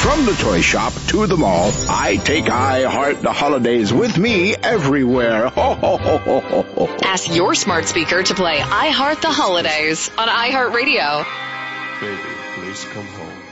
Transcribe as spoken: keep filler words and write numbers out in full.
From the toy shop to the mall, I take I Heart the Holidays with me everywhere. Ho, ho, ho, ho, ho, ho. Ask your smart speaker to play I Heart the Holidays on iHeartRadio. Baby, please come home.